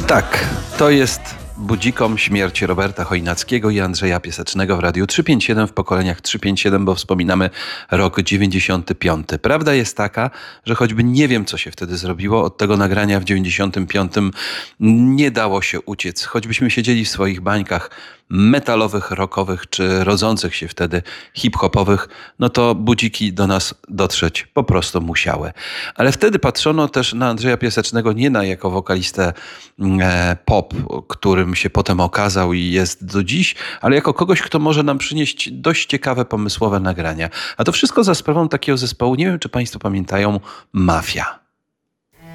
Tak, to jest budzikom śmierć Roberta Chojnackiego i Andrzeja Piasecznego w Radiu 357 w pokoleniach 357, bo wspominamy rok 95. Prawda jest taka, że choćby nie wiem, co się wtedy zrobiło, od tego nagrania w 95 nie dało się uciec. Choćbyśmy siedzieli w swoich bańkach metalowych, rockowych czy rodzących się wtedy hip-hopowych, no to budziki do nas dotrzeć po prostu musiały. Ale wtedy patrzono też na Andrzeja Piasecznego nie jako wokalistę pop, którym się potem okazał i jest do dziś, ale jako kogoś, kto może nam przynieść dość ciekawe, pomysłowe nagrania. A to wszystko za sprawą takiego zespołu, nie wiem, czy państwo pamiętają, Mafia.